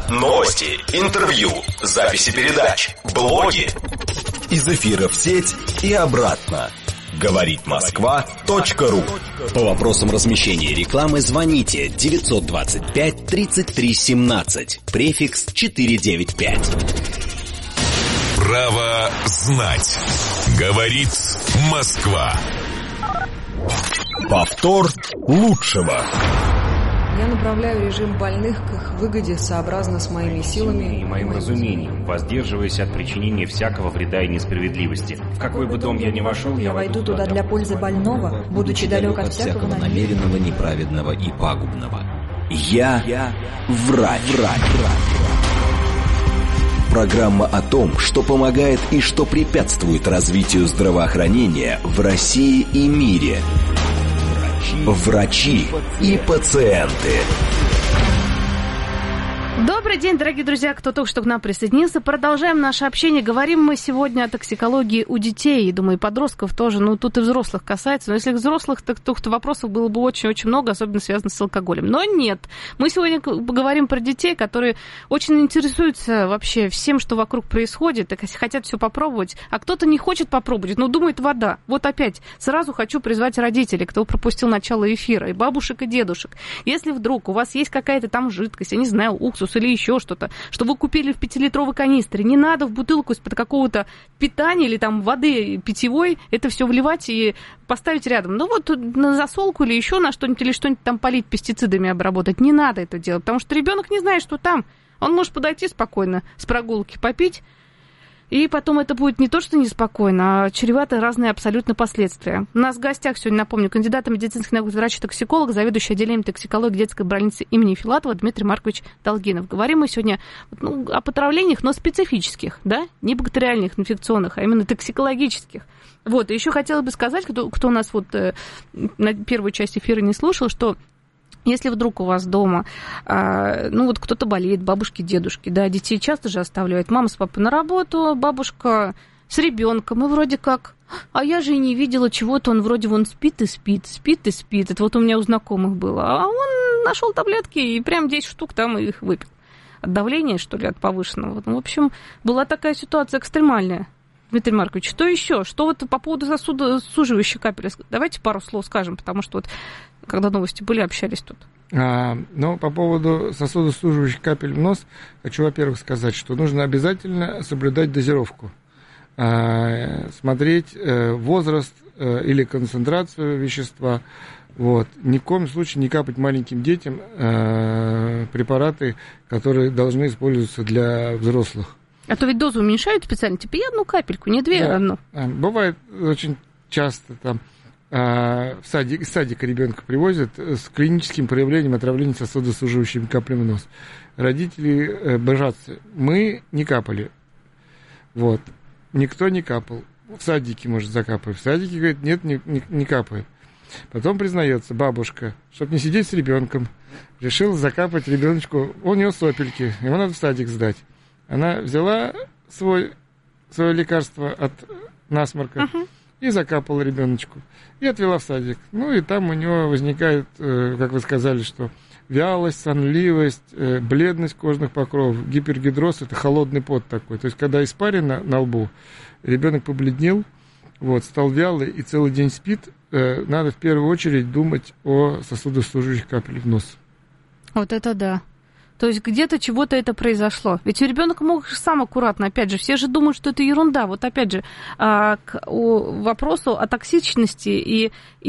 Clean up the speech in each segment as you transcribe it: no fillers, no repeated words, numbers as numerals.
Новости, интервью, записи передач, блоги. Из эфира в сеть и обратно. Говорит Москва.ру. По вопросам размещения рекламы звоните 925 33 17, префикс 495. Право знать. Говорит Москва. Повтор лучшего. Я направляю режим больных к их выгоде сообразно с моими силами и моим разумением, воздерживаясь от причинения всякого вреда и несправедливости. В какой бы дом я ни вошел, я войду туда для пользы больного, будучи далек от всякого намеренного, неправедного и пагубного. Я врач. Программа о том, что помогает и что препятствует развитию здравоохранения в России и мире. Врачи и пациенты. Добрый день, дорогие друзья, кто только что к нам присоединился. Продолжаем наше общение. Говорим мы сегодня о токсикологии у детей. И, думаю, и подростков тоже. Ну, тут и взрослых касается. Но если взрослых, то вопросов было бы очень-очень много, особенно связанных с алкоголем. Но нет. Мы сегодня поговорим про детей, которые очень интересуются вообще всем, что вокруг происходит, и хотят все попробовать. А кто-то не хочет попробовать, но думает вода. Вот опять сразу хочу призвать родителей, кто пропустил начало эфира, и бабушек, и дедушек. Если вдруг у вас есть какая-то там жидкость, я не знаю, уксус или еще что-то, что вы купили в 5-литровой канистре, не надо в бутылку из-под какого-то питания или там воды питьевой это все вливать и поставить рядом. Ну вот на засолку или еще на что-нибудь, или что-нибудь там полить пестицидами, обработать. Не надо это делать, потому что ребенок не знает, что там. Он может подойти спокойно с прогулки, попить, и потом это будет не то, что неспокойно, а чревато разные абсолютно последствия. У нас в гостях сегодня, напомню, кандидат медицинских наук, врач-токсиколог, заведующий отделением токсикологии детской больницы имени Филатова Дмитрий Маркович Долгинов. Говорим мы сегодня о потравлениях, но специфических, да, не бактериальных, инфекционных, а именно токсикологических. Вот, и еще хотела бы сказать, кто у нас вот на первую часть эфира не слушал, что если вдруг у вас дома, ну вот кто-то болеет, бабушки, дедушки, да, детей часто же оставляют, мама с папой на работу, бабушка с ребенком, и вроде как, а я же и не видела чего-то, он вроде вон спит и спит. Это вот у меня у знакомых было, а он нашел таблетки и прям 10 штук там их выпил. От давления, что ли, от повышенного. Ну, в общем, была такая ситуация экстремальная. Дмитрий Маркович, что еще? Что вот по поводу сосудосуживающих капель? Давайте пару слов скажем, потому что вот когда новости были, общались тут. Ну, по поводу сосудосуживающих капель в нос, хочу, во-первых, сказать, что нужно обязательно соблюдать дозировку. Смотреть возраст или концентрацию вещества. Вот. Ни в коем случае не капать маленьким детям препараты, которые должны использоваться для взрослых. А то ведь дозу уменьшают специально, типа и одну капельку, не две, а одну. Бывает очень часто там в садика ребенка привозят с клиническим проявлением отравления сосудосуживающими каплями в нос. Родители божатся. Мы не капали. Вот. Никто не капал. В садике, может, закапывать. В садике, говорит, нет, не капает. Потом признается бабушка, чтобы не сидеть с ребенком, решила закапать ребеночку. У него сопельки, ему надо в садик сдать. Она взяла свое лекарство от насморка и закапала ребеночку. И отвела в садик. Ну, и там у него возникает, как вы сказали, что вялость, сонливость, бледность кожных покровов, гипергидроз – это холодный пот такой. То есть, когда испарина на лбу, ребенок побледнел, вот, стал вялый и целый день спит, надо в первую очередь думать о сосудосуживающих капель в нос. Вот это да. То есть где-то чего-то это произошло. Ведь ребенок мог сам аккуратно, опять же, все же думают, что это ерунда. Вот опять же, к вопросу о токсичности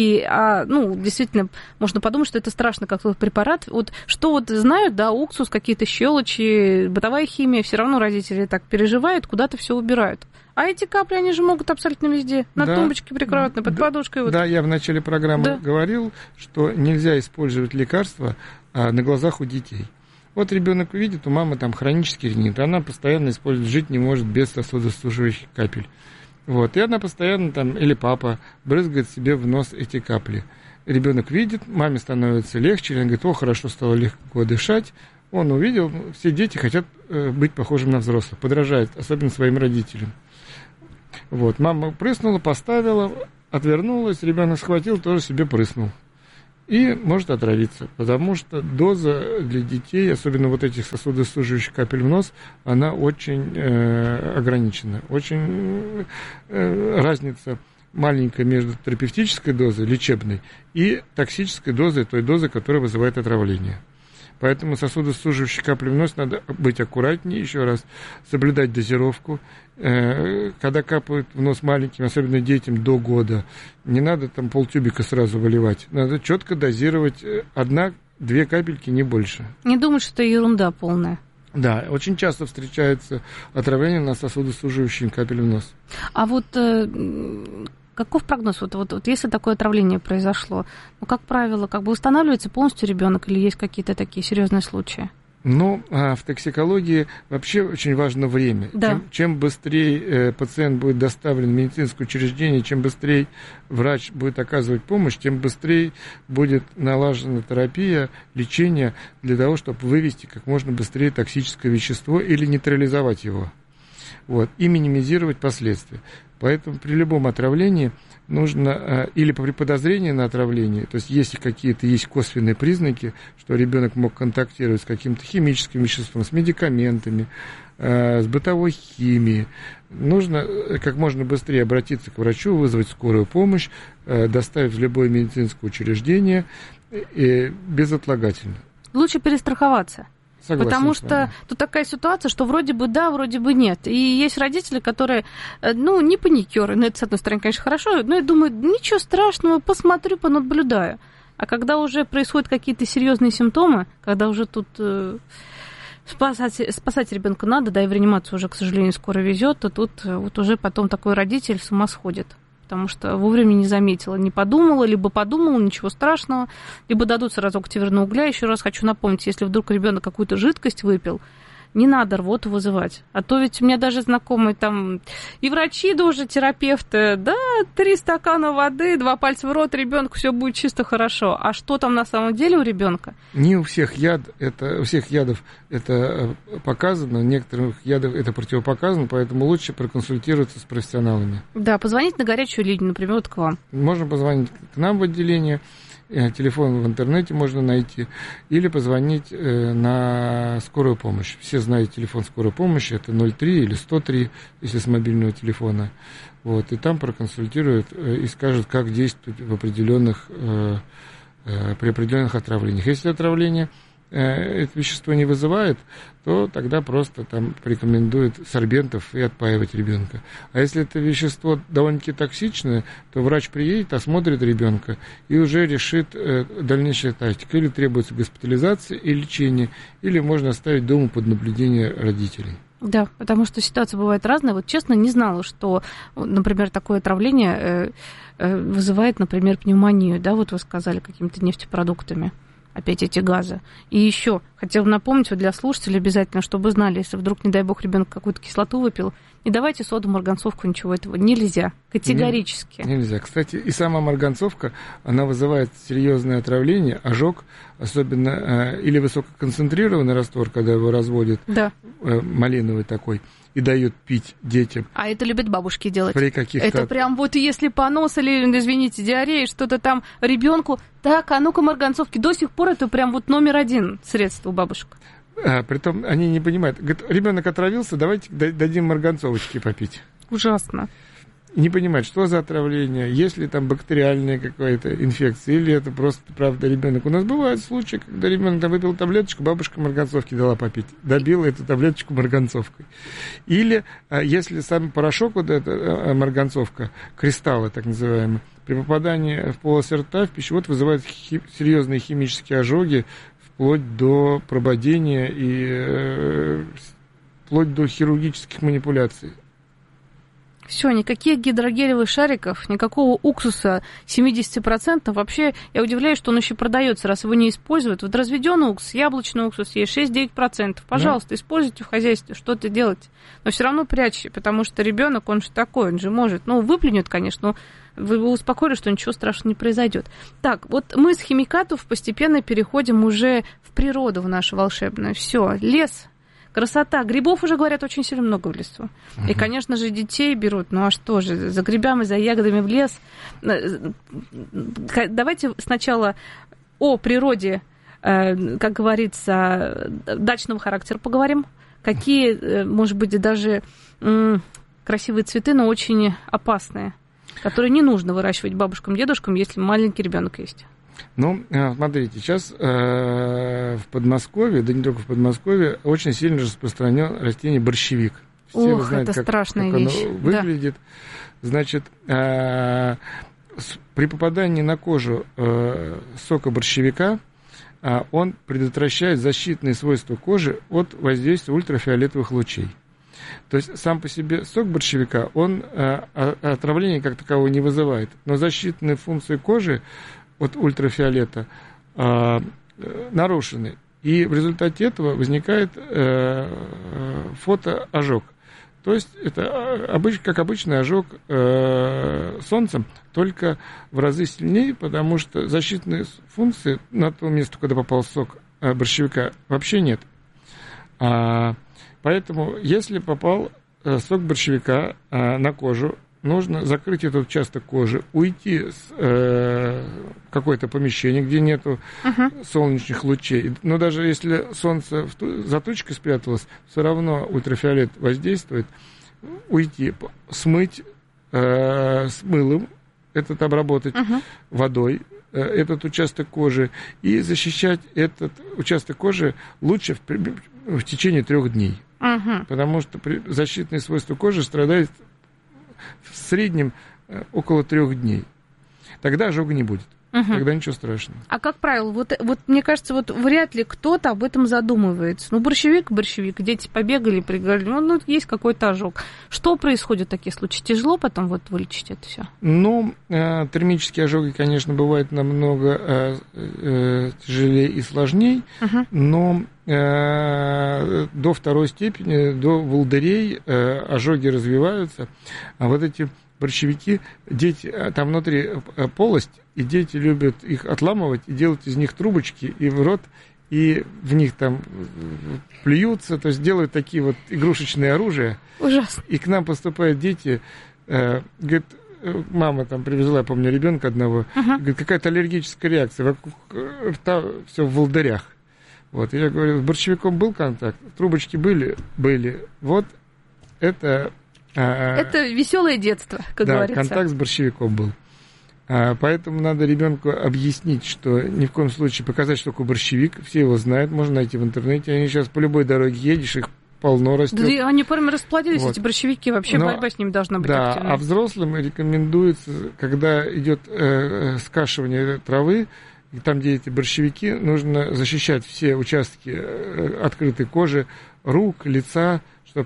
ну, действительно, можно подумать, что это страшно, как тот препарат. Вот что вот знают, да, уксус, какие-то щелочи, бытовая химия, все равно родители так переживают, куда-то все убирают. А эти капли, они же могут абсолютно везде. На тумбочке прикроватной, под подушкой. Вот. Да, я в начале программы говорил, что нельзя использовать лекарства на глазах у детей. Вот ребенок увидит, у мамы там хронический ринит, она постоянно использует, жить не может без сосудосуживающих капель. Вот, и она постоянно там, или папа, брызгает себе в нос эти капли. Ребенок видит, маме становится легче, она говорит, о, хорошо, стало легко дышать. Он увидел, все дети хотят быть похожим на взрослых, подражают, особенно своим родителям. Вот, мама прыснула, поставила, отвернулась, ребенок схватил, тоже себе прыснул. и может отравиться, потому что доза для детей, особенно вот этих сосудосуживающих капель в нос, она очень ограничена. Очень разница маленькая между терапевтической дозой, лечебной, и токсической дозой, той дозой, которая вызывает отравление. Поэтому сосудосуживающие капли в нос надо быть аккуратнее, еще раз, соблюдать дозировку. Когда капают в нос маленьким, особенно детям до года, не надо там полтюбика сразу выливать. Надо четко дозировать 1-2 капельки, не больше. Не думать, что это ерунда полная. Да, очень часто встречается отравление на сосудосуживающие капли в нос. А вот каков прогноз? Вот если такое отравление произошло, ну, как правило, восстанавливается полностью ребенок или есть какие-то такие серьезные случаи? Ну, в токсикологии вообще очень важно время. Да. Чем быстрее пациент будет доставлен в медицинское учреждение, чем быстрее врач будет оказывать помощь, тем быстрее будет налажена терапия, лечение для того, чтобы вывести как можно быстрее токсическое вещество или нейтрализовать его. Вот, и минимизировать последствия. Поэтому при любом отравлении нужно, или при подозрении на отравление, то есть если какие-то есть косвенные признаки, что ребенок мог контактировать с каким-то химическим веществом, с медикаментами, с бытовой химией, нужно как можно быстрее обратиться к врачу, вызвать скорую помощь, доставить в любое медицинское учреждение безотлагательно. Лучше перестраховаться. Согласен. Потому что тут такая ситуация, что вроде бы да, вроде бы нет. И есть родители, которые, не паникеры. Это, с одной стороны, конечно, хорошо, но я думаю, ничего страшного, посмотрю, понаблюдаю. А когда уже происходят какие-то серьезные симптомы, когда уже тут спасать ребенка надо, да, и в реанимацию уже, к сожалению, скоро везет, то тут вот уже потом такой родитель с ума сходит. Потому что вовремя не заметила, не подумала, либо подумала, ничего страшного, либо дадут сразу активированного угля. Еще раз хочу напомнить, если вдруг ребенок какую-то жидкость выпил, не надо рвоту вызывать. А то ведь у меня даже знакомые там и врачи тоже, терапевты, 3 стакана воды, 2 пальца в рот, ребенку все будет чисто хорошо. А что там на самом деле у ребенка? Не у всех у всех ядов это показано, у некоторых ядов это противопоказано, поэтому лучше проконсультироваться с профессионалами. Да, позвонить на горячую линию, например, вот к вам. Можно позвонить к нам в отделение. Телефон в интернете можно найти, или позвонить на скорую помощь. Все знают телефон скорой помощи, это 03 или 103, если с мобильного телефона. Вот, и там проконсультируют и скажут, как действовать при определенных отравлениях. Если отравление это вещество не вызывает, то тогда просто там порекомендуют сорбентов и отпаивать ребенка. А если это вещество довольно-таки токсичное, то врач приедет, осмотрит ребенка и уже решит дальнейшая тактика. Или требуется госпитализация и лечение, или можно оставить дома под наблюдение родителей. Да, потому что ситуация бывает разная. Вот честно, не знала, что, например, такое отравление вызывает, например, пневмонию. Да, вот вы сказали, какими-то нефтепродуктами. Опять эти газы. И еще хотела напомнить вот для слушателей обязательно, чтобы знали, если вдруг, не дай бог, ребенок какую-то кислоту выпил, не давайте соду, марганцовку, ничего этого нельзя. Категорически. Нельзя. Кстати, и сама марганцовка, она вызывает серьезное отравление, ожог, особенно или высококонцентрированный раствор, когда его разводят, да, малиновый такой, и дают пить детям. А это любят бабушки делать. При каких-то... Это прям вот если понос или, извините, диарея, что-то там ребенку, так, а ну-ка марганцовки. До сих пор это прям вот номер 1 средство у бабушек. Притом они не понимают. Говорят, ребенок отравился, давайте дадим марганцовочки попить. Ужасно. Не понимают, что за отравление, есть ли там бактериальная какая-то инфекция, или это просто, правда, ребенок. У нас бывают случаи, когда ребенок там выпил таблеточку, бабушка марганцовки дала попить, добила эту таблеточку марганцовкой. Или если сам порошок, вот эта марганцовка, кристаллы так называемые, при попадании в полость рта, в пищевод вызывает серьезные химические ожоги, вплоть до прободения и вплоть до хирургических манипуляций. Все, никаких гидрогелевых шариков, никакого уксуса 70%. Вообще, я удивляюсь, что он еще продается, раз его не используют. Вот разведенный уксус, яблочный уксус есть 6-9%. Пожалуйста, да, используйте в хозяйстве, что-то делайте. Но все равно прячьте, потому что ребенок, он же такой, он же может. Выплюнет, конечно, но вы успокоили, что ничего страшного не произойдет. Так, вот мы с химикатов постепенно переходим уже в природу, в нашу волшебную. Все, лес. Красота. Грибов уже, говорят, очень сильно много в лесу. И, конечно же, детей берут. Ну, а что же, за грибами, за ягодами в лес. Давайте сначала о природе, как говорится, дачного характера поговорим. Какие, может быть, даже красивые цветы, но очень опасные, которые не нужно выращивать бабушкам, дедушкам, если маленький ребенок есть. Ну, смотрите, сейчас в Подмосковье, да не только в Подмосковье, очень сильно распространен растение борщевик. Все Ох, вы знаете, это страшная как вещь. оно выглядит. Да. Значит, при попадании на кожу сока борщевика он предотвращает защитные свойства кожи от воздействия ультрафиолетовых лучей. То есть сам по себе сок борщевика, он отравления как такового не вызывает, но защитные функции кожи от ультрафиолета нарушены. И в результате этого возникает фотоожог. То есть это как обычный ожог солнцем, только в разы сильнее, потому что защитные функции на то место, куда попал сок борщевика, вообще нет. Поэтому, если попал сок борщевика на кожу, нужно закрыть этот участок кожи, уйти с какое-то помещение, где нету солнечных лучей. Но даже если солнце за тучкой спряталось, все равно ультрафиолет воздействует. Уйти, смыть с мылом, обработать водой этот участок кожи и защищать этот участок кожи лучше в течение 3 дней. Потому что защитные свойства кожи страдают в среднем около 3 дней. Тогда ожога не будет. Тогда ничего страшного. А как правило, вот мне кажется, вряд ли кто-то об этом задумывается. Борщевик, дети побегали, пригорали, есть какой-то ожог. Что происходит в таких случаях? Тяжело потом вылечить это все? Термические ожоги, конечно, бывают намного тяжелее и сложнее, но до 2 степени, до волдырей ожоги развиваются, а вот эти борщевики, дети, там внутри полость, и дети любят их отламывать и делать из них трубочки и в рот, и в них там плюются, то есть делают такие вот игрушечные оружия. Ужасно. И к нам поступают дети, говорит, мама там привезла, я помню, ребенка одного, говорит, какая-то аллергическая реакция, вокруг рта все в волдырях. Вот, и я говорю, с борщевиком был контакт, трубочки были. Вот это... Это веселое детство, как говорится. Да, контакт с борщевиком был. Поэтому надо ребенку объяснить, что ни в коем случае показать, что такое борщевик. Все его знают, можно найти в интернете. Они сейчас по любой дороге едешь, их полно растет. Да, они прямо расплодились, эти борщевики. Вообще борьба с ними должна быть активной. А взрослым рекомендуется, когда идет скашивание травы, и там, где эти борщевики, нужно защищать все участки открытой кожи, рук, лица,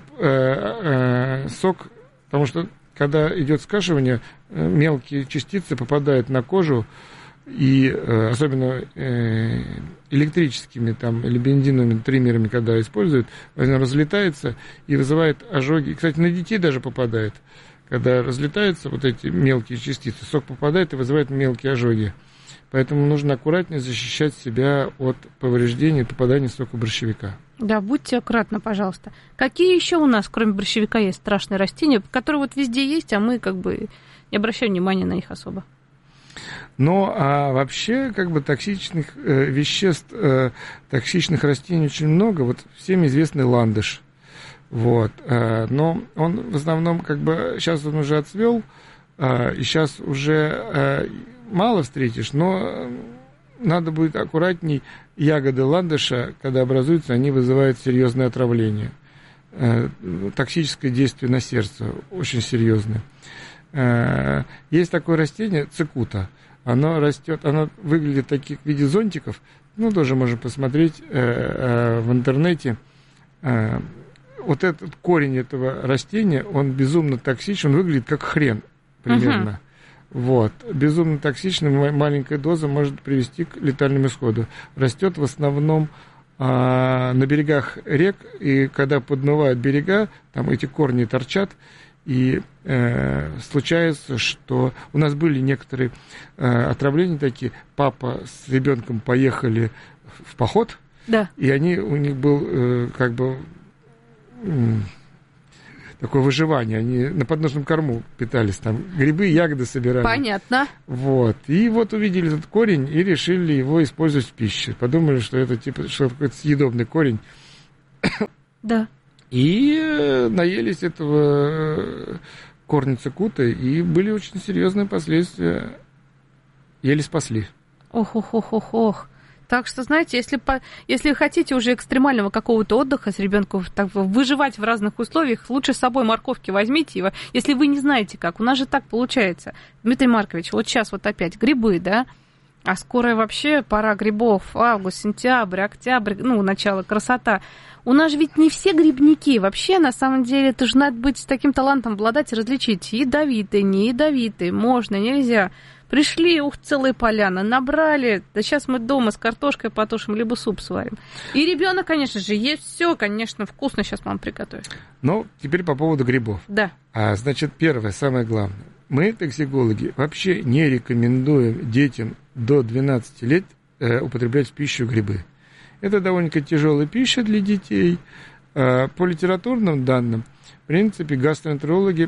чтобы сок, потому что когда идет скашивание, мелкие частицы попадают на кожу, и особенно электрическими там, или бензиновыми триммерами, когда используют, оно разлетается и вызывает ожоги. Кстати, на детей даже попадает. Когда разлетаются вот эти мелкие частицы, сок попадает и вызывает мелкие ожоги. Поэтому нужно аккуратнее защищать себя от повреждений, попадания сока борщевика. Да, будьте аккуратны, пожалуйста. Какие еще у нас, кроме борщевика, есть страшные растения, которые везде есть, а мы не обращаем внимания на них особо? А вообще, токсичных веществ, токсичных растений очень много. Вот всем известный ландыш. Вот. Но он в основном, сейчас он уже отцвел, и сейчас уже мало встретишь, но надо будет аккуратней. Ягоды ландыша, когда образуются, они вызывают серьезное отравление. Токсическое действие на сердце очень серьезное. Есть такое растение цикута. Оно растет, оно выглядит в виде зонтиков. Тоже можно посмотреть в интернете. Вот этот корень этого растения, он безумно токсичен, он выглядит как хрен примерно. Вот. Безумно токсичный, маленькая доза может привести к летальному исходу. Растет в основном на берегах рек, и когда подмывают берега, там эти корни торчат, и случается, что у нас были некоторые отравления такие. Папа с ребенком поехали в поход, да. И у них был такое выживание. Они на подножном корму питались, там грибы, ягоды собирали. Понятно. Вот. И вот увидели этот корень и решили его использовать в пище. Подумали, что это типа что какой-то съедобный корень. Да. И наелись этого корня цикута, и были очень серьезные последствия. Еле спасли. Ох. Так что, знаете, если вы хотите уже экстремального какого-то отдыха с ребенком, выживать в разных условиях, лучше с собой морковки возьмите его, если вы не знаете как. У нас же так получается. Дмитрий Маркович, вот сейчас вот опять грибы, да? А скоро вообще пора грибов. Август, сентябрь, октябрь, начало, красота. У нас же ведь не все грибники. Вообще, на самом деле, это же надо быть таким талантом обладать и различить. Ядовитые, не ядовитые. Можно, нельзя. Пришли, целые поляны, набрали. Да сейчас мы дома с картошкой потушим, либо суп сварим. И ребенок, конечно же, есть все, конечно, вкусно сейчас мама приготовит. Ну, теперь по поводу грибов. Да. Значит, первое, самое главное. Мы, токсикологи, вообще не рекомендуем детям до 12 лет употреблять в пищу грибы. Это довольно-таки тяжелая пища для детей. По литературным данным, в принципе, гастроэнтерологи,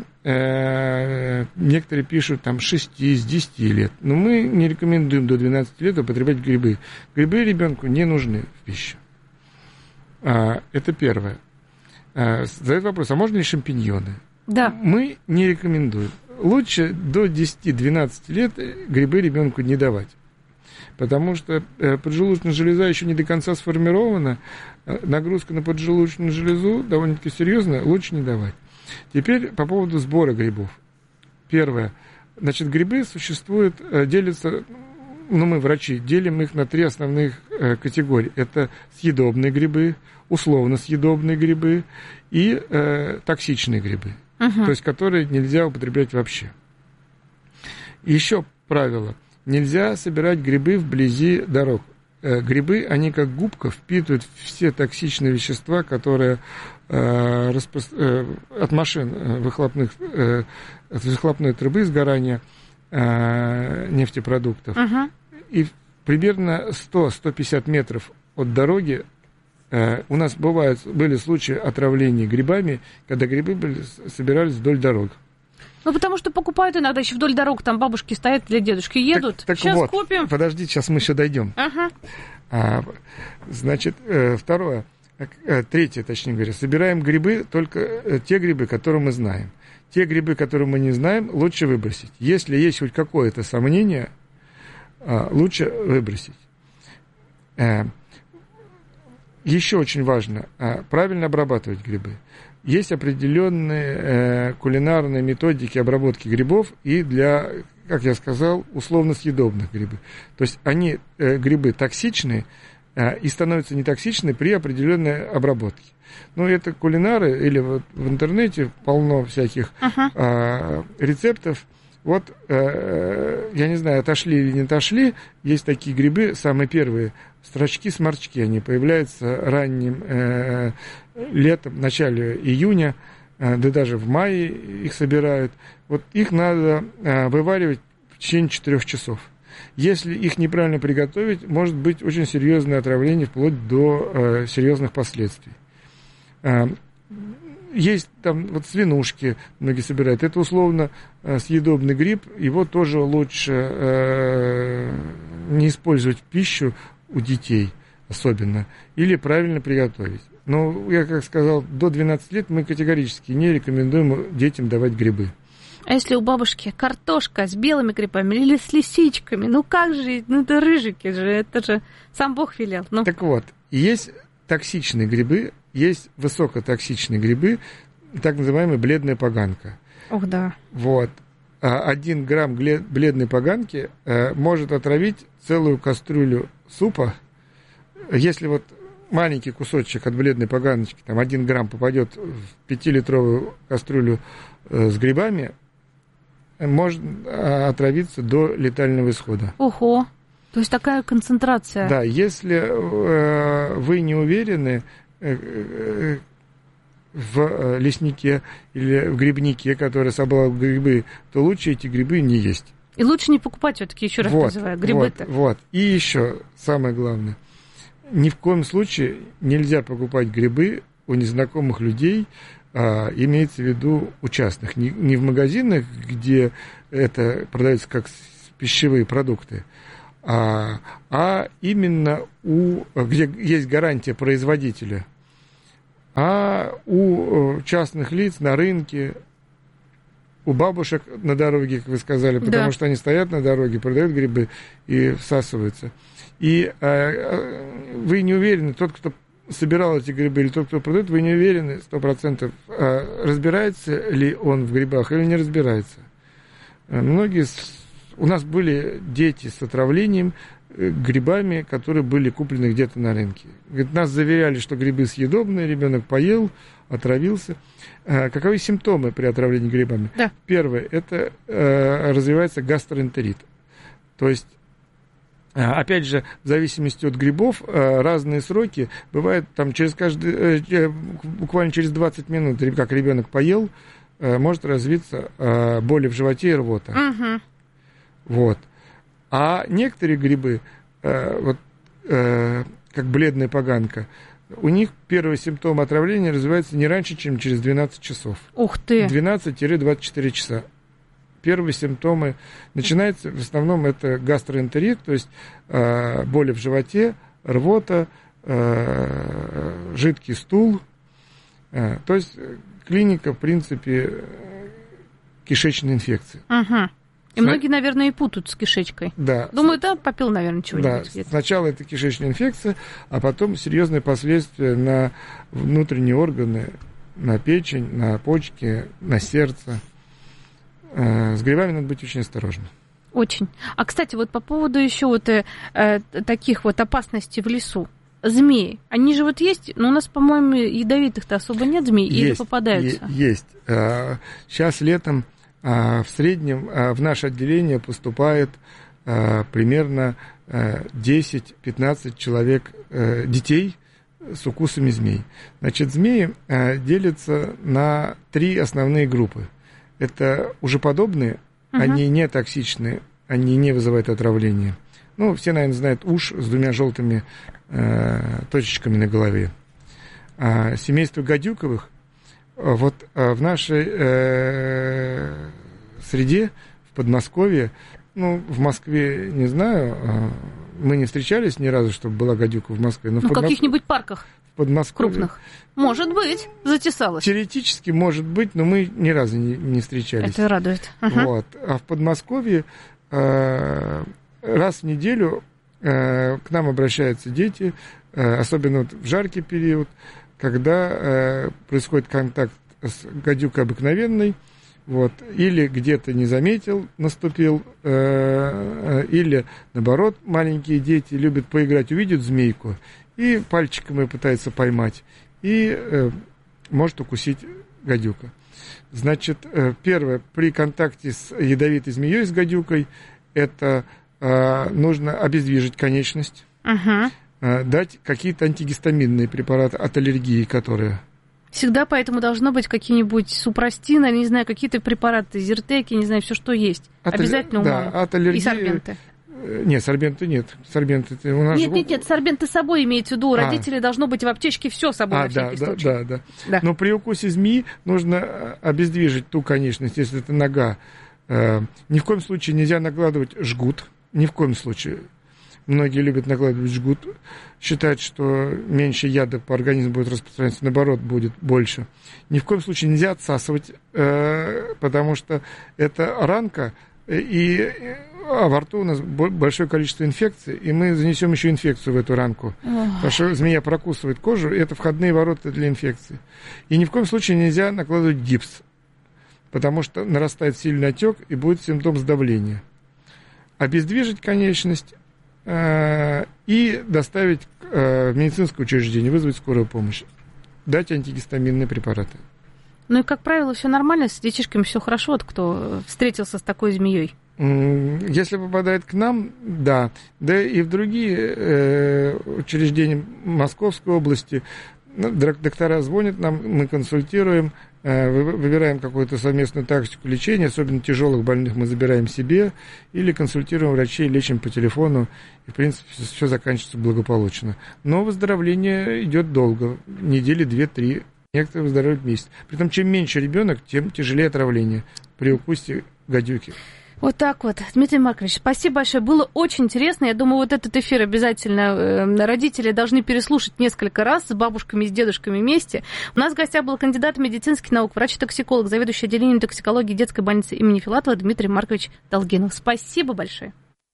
некоторые пишут там с 6, с 10 лет. Но мы не рекомендуем до 12 лет употреблять грибы. Грибы ребенку не нужны в пищу. Это первое. Задают вопрос, а можно ли шампиньоны? Да. Мы не рекомендуем. Лучше до 10-12 лет грибы ребенку не давать. Потому что поджелудочная железа еще не до конца сформирована, нагрузка на поджелудочную железу довольно-таки серьезная, лучше не давать. Теперь по поводу сбора грибов. Первое. Значит, грибы существуют, делятся, мы, врачи, делим их на 3 основных категории. Это съедобные грибы, условно съедобные грибы и токсичные грибы, то есть которые нельзя употреблять вообще. Еще правило. Нельзя собирать грибы вблизи дорог. Грибы, они как губка впитывают все токсичные вещества, которые от машин выхлопных, от выхлопной трубы сгорания нефтепродуктов. И примерно 100-150 метров от дороги у нас были случаи отравления грибами, когда грибы собирались вдоль дорог. Потому что покупают иногда еще вдоль дорог, там бабушки стоят или дедушки едут. Так сейчас вот, купим. Подождите, сейчас мы еще дойдем. Значит, третье, точнее говоря, собираем грибы, только те грибы, которые мы знаем. Те грибы, которые мы не знаем, лучше выбросить. Если есть хоть какое-то сомнение, лучше выбросить. Еще очень важно правильно обрабатывать грибы. Есть определенные кулинарные методики обработки грибов и для, как я сказал, условно съедобных грибов. То есть они, грибы, токсичные и становятся нетоксичны при определенной обработке. Это кулинары или вот в интернете полно всяких рецептов. Вот, я не знаю, отошли или не отошли, есть такие грибы, самые первые, строчки-сморчки, они появляются ранним летом, в начале июня, да даже в мае их собирают. Вот их надо вываривать в течение 4 часов. Если их неправильно приготовить, может быть очень серьезное отравление, вплоть до серьезных последствий. Есть там вот свинушки, многие собирают. Это условно съедобный гриб. Его тоже лучше не использовать в пищу у детей особенно. Или правильно приготовить. Но, я как сказал, до 12 лет мы категорически не рекомендуем детям давать грибы. А если у бабушки картошка с белыми грибами или с лисичками? Как же, это рыжики же, это же сам Бог велел. Так вот, есть токсичные грибы, есть высокотоксичные грибы, так называемая бледная поганка. Ох, да. Вот. 1 грамм бледной поганки может отравить целую кастрюлю супа. Если вот маленький кусочек от бледной поганочки, там 1 грамм попадет в 5-литровую кастрюлю с грибами, может отравиться до летального исхода. Ого! То есть такая концентрация. Да, если вы не уверены в леснике или в грибнике, который собрал грибы, то лучше эти грибы не есть. И лучше не покупать все-таки, еще раз называю, грибы-то. Вот. И еще самое главное. Ни в коем случае нельзя покупать грибы у незнакомых людей имеется в виду у частных. Не в магазинах, где это продается как пищевые продукты, а именно где есть гарантия производителя, а у частных лиц на рынке, у бабушек на дороге, как вы сказали, потому что они стоят на дороге, продают грибы и всасываются. И вы не уверены, тот, кто собирал эти грибы, или тот, кто продает, вы не уверены 100%, разбирается ли он в грибах или не разбирается. У нас были дети с отравлением грибами, которые были куплены где-то на рынке. Нас заверяли, что грибы съедобные, ребенок поел, отравился. Каковы симптомы при отравлении грибами? Да. Первое, это развивается гастроэнтерит. То есть, опять же, в зависимости от грибов, разные сроки. Бывает, там буквально через 20 минут, как ребенок поел, может развиться боли в животе и рвота. Угу. Вот. А некоторые грибы, как бледная поганка, у них первые симптомы отравления развиваются не раньше, чем через 12 часов. Ух ты! 12-24 часа. Первые симптомы начинаются, в основном, это гастроэнтерит, то есть боли в животе, рвота, жидкий стул. То есть клиника, в принципе, кишечной инфекции. Угу. И многие, наверное, и путают с кишечкой. Да. Думаю, попил, наверное, чего-нибудь. Да, сначала это кишечная инфекция, а потом серьезные последствия на внутренние органы, на печень, на почки, на сердце. С грибами надо быть очень осторожным. Очень. А, кстати, вот по поводу еще таких опасностей в лесу. Змеи. Они же есть, но у нас, по-моему, ядовитых-то особо нет змей, или попадаются? Есть. Сейчас летом в среднем в наше отделение поступает примерно 10-15 человек, детей с укусами змей. Значит, змеи делятся на 3 основные группы. Это ужеподобные, они не токсичные, они не вызывают отравления. Все, наверное, знают уж с 2 желтыми точечками на голове. Семейство гадюковых, в нашей среде, в Подмосковье, в Москве, не знаю, мы не встречались ни разу, чтобы была гадюка в Москве. Но в каких-нибудь парках крупных. Может быть, затесалось. Теоретически может быть, но мы ни разу не встречались. Это радует. Вот. А в Подмосковье раз в неделю к нам обращаются дети, особенно в жаркий период, когда происходит контакт с гадюкой обыкновенной, или где-то не заметил, наступил, или, наоборот, маленькие дети любят поиграть, увидят змейку, и пальчиком ее пытаются поймать, и может укусить гадюка. Значит, первое, при контакте с ядовитой змеей, с гадюкой, это нужно обездвижить конечность, дать какие-то антигистаминные препараты от аллергии, которые... Всегда поэтому должно быть какие-нибудь супрастины, не знаю, какие-то препараты, зиртеки, не знаю, все, что есть. Обязательно умоют. От аллергии... И сорбенты. Нет, сорбенты нет. Сорбенты у нас нет, сорбенты с собой имеется в виду. У родителей должно быть в аптечке все с собой на всякий случай. Да. Но при укусе змеи нужно обездвижить ту конечность, если это нога. Ни в коем случае нельзя накладывать жгут. Ни в коем случае. Многие любят накладывать жгут, считают, что меньше яда по организму будет распространяться, наоборот, будет больше. Ни в коем случае нельзя отсасывать, потому что это ранка, во рту у нас большое количество инфекций, и мы занесем еще инфекцию в эту ранку. Потому что змея прокусывает кожу, и это входные ворота для инфекции. И ни в коем случае нельзя накладывать гипс, потому что нарастает сильный отек, и будет симптом сдавления. Обездвижить конечность и доставить в медицинское учреждение, вызвать скорую помощь, дать антигистаминные препараты. И, как правило, все нормально, с детишками все хорошо, кто встретился с такой змеей. Если попадает к нам, да. Да и в другие учреждения Московской области доктора звонят нам, мы консультируем, выбираем какую-то совместную тактику лечения, особенно тяжелых больных мы забираем себе, или консультируем врачей, лечим по телефону, и, в принципе, все заканчивается благополучно. Но выздоровление идет долго, недели 2-3. некоторые выздоравливают месяц. Притом, чем меньше ребенок, тем тяжелее отравление при укусе гадюки. Вот так вот. Дмитрий Маркович, спасибо большое. Было очень интересно. Я думаю, вот этот эфир обязательно родители должны переслушать несколько раз с бабушками и с дедушками вместе. У нас в гостях был кандидат медицинских наук, врач-токсиколог, заведующий отделением токсикологии детской больницы имени Филатова Дмитрий Маркович Долгинов. Спасибо большое.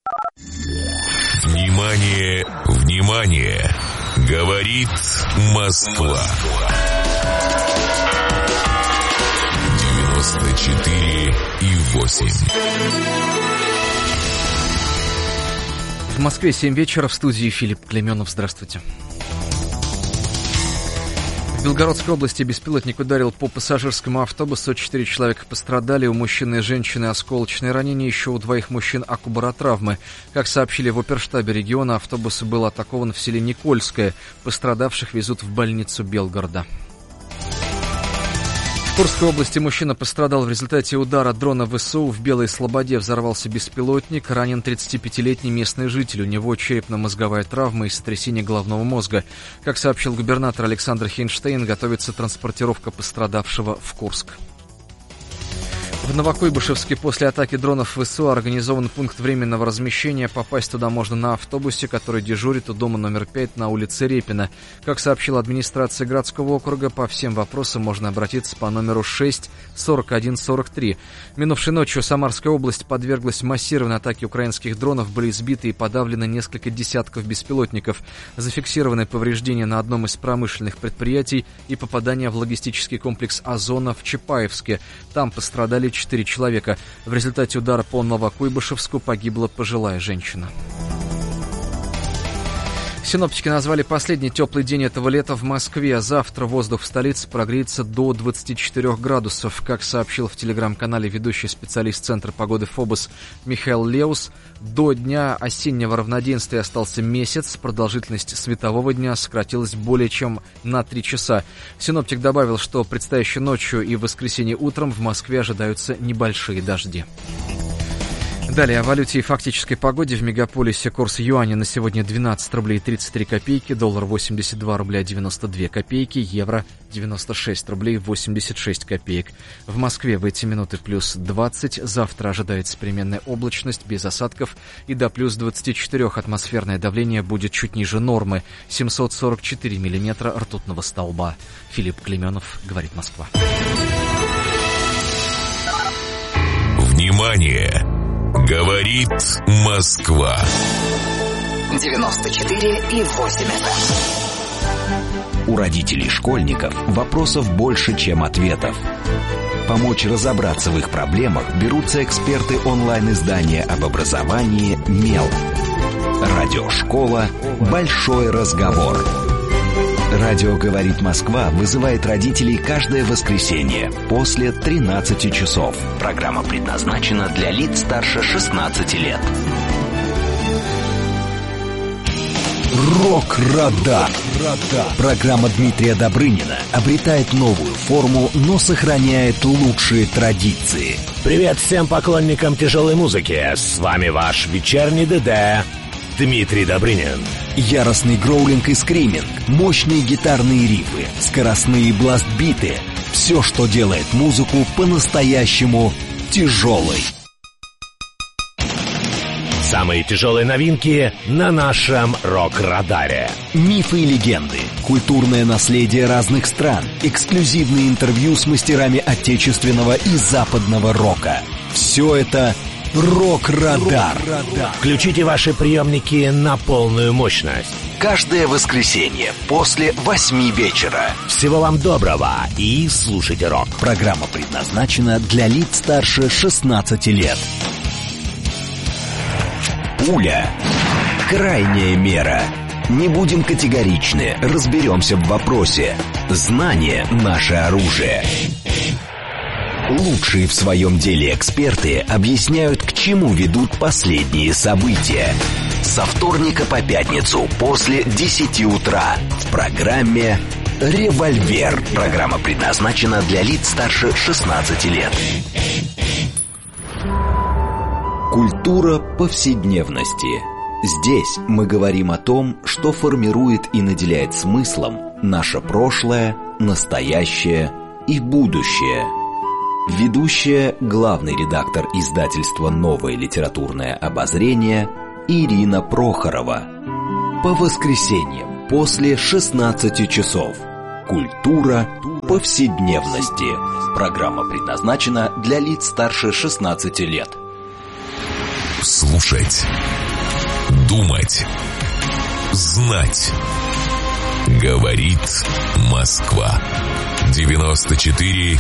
Внимание, внимание! Говорит Москва. 94,8. В Москве 7 вечера, в студии Филипп Клеменов. Здравствуйте. В Белгородской области беспилотник ударил по пассажирскому автобусу. 4 человека пострадали. У мужчины и женщины осколочные ранения. Еще у 2 мужчин акубаротравмы. Как сообщили в оперштабе региона, автобус был атакован в селе Никольское. Пострадавших везут в больницу Белгорода. В Курской области мужчина пострадал в результате удара дрона ВСУ. В Белой Слободе взорвался беспилотник. Ранен 35-летний местный житель. У него черепно-мозговая травма и сотрясение головного мозга. Как сообщил губернатор Александр Хейнштейн, готовится транспортировка пострадавшего в Курск. В Новокуйбышевске после атаки дронов ВСУ организован пункт временного размещения. Попасть туда можно на автобусе, который дежурит у дома номер 5 на улице Репина. Как сообщила администрация городского округа, по всем вопросам можно обратиться по номеру 6 41 43. Минувшей ночью Самарская область подверглась массированной атаке украинских дронов. Были сбиты и подавлены несколько десятков беспилотников. Зафиксированы повреждения на одном из промышленных предприятий и попадание в логистический комплекс «Озона» в Чапаевске. Там пострадали 4 человека. В результате удара по Новокуйбышевску погибла пожилая женщина. Синоптики назвали последний теплый день этого лета в Москве. Завтра воздух в столице прогреется до 24 градусов. Как сообщил в телеграм-канале ведущий специалист Центра погоды ФОБОС Михаил Леус, до дня осеннего равноденствия остался месяц. Продолжительность светового дня сократилась более чем на 3 часа. Синоптик добавил, что предстоящей ночью и в воскресенье утром в Москве ожидаются небольшие дожди. Далее о валюте и фактической погоде. В мегаполисе курс юаня на сегодня 12 рублей 33 копейки, доллар 82 рубля 92 копейки, евро 96 рублей 86 копеек. В Москве в эти минуты плюс 20, завтра ожидается переменная облачность без осадков и до плюс 24 атмосферное давление будет чуть ниже нормы, 744 миллиметра ртутного столба. Филипп Клеменов, говорит Москва. Внимание! Говорит Москва. 94,8. У родителей школьников вопросов больше, чем ответов. Помочь разобраться в их проблемах берутся эксперты онлайн-издания об образовании «Мел». Радиошкола «Большой разговор». Радио «Говорит Москва» вызывает родителей каждое воскресенье после 13 часов. Программа предназначена для лиц старше 16 лет. Рок-радар. Программа Дмитрия Добрынина обретает новую форму, но сохраняет лучшие традиции. Привет всем поклонникам тяжелой музыки. С вами ваш вечерний ДД Дмитрий Добрынин. Яростный гроулинг и скриминг, мощные гитарные рифы, скоростные бласт-биты. Все, что делает музыку по-настоящему тяжелой. Самые тяжелые новинки на нашем рок-радаре. Мифы и легенды, культурное наследие разных стран, эксклюзивные интервью с мастерами отечественного и западного рока. Все это «Рок-радар». Включите ваши приемники на полную мощность. Каждое воскресенье после 8 вечера. Всего вам доброго и слушайте рок. Программа предназначена для лиц старше 16 лет. Пуля. Крайняя мера. Не будем категоричны, разберемся в вопросе. Знание – наше оружие. Лучшие в своем деле эксперты объясняют, к чему ведут последние события. Со вторника по пятницу после 10 утра в программе «Револьвер». Программа предназначена для лиц старше 16 лет. Культура повседневности. Здесь мы говорим о том, что формирует и наделяет смыслом наше прошлое настоящее и будущее. Ведущая, главный редактор издательства «Новое литературное обозрение» Ирина Прохорова. По воскресеньям после 16 часов. Культура повседневности. Программа предназначена для лиц старше 16 лет. Слушать, думать, знать. Говорит Москва. 94,8